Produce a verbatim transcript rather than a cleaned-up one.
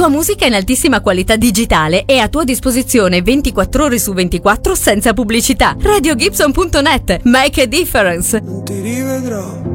tua musica in altissima qualità digitale e a tua disposizione ventiquattro ore su ventiquattro senza pubblicità. radio gibson punto net. Make a difference. Non ti rivedrò